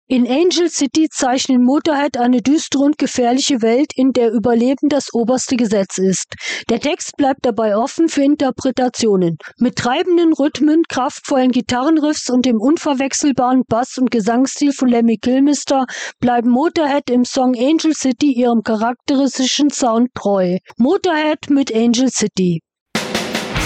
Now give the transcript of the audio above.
In Angel City zeichnen Motörhead eine düstere und gefährliche Welt, in der Überleben das oberste Gesetz ist. Der Text bleibt dabei offen für Interpretationen. Mit treibenden Rhythmen, kraftvollen Gitarrenriffs und dem unverwechselbaren Bass- und Gesangsstil von Lemmy Kilmister bleiben Motörhead im Song Angel City ihrem charakteristischen Sound treu. Motörhead mit Angel City.